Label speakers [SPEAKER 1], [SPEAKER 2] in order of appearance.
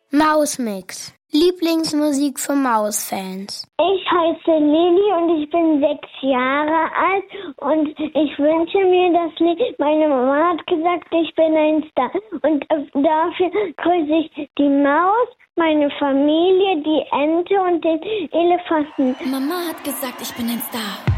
[SPEAKER 1] Mausmix. Lieblingsmusik für Mausfans.
[SPEAKER 2] Ich heiße Lili und ich bin 6 Jahre alt und ich wünsche mir das Lied. Meine Mama hat gesagt, ich bin ein Star. Und dafür grüße ich die Maus, meine Familie, die Ente und den Elefanten.
[SPEAKER 3] Mama hat gesagt, ich bin ein Star.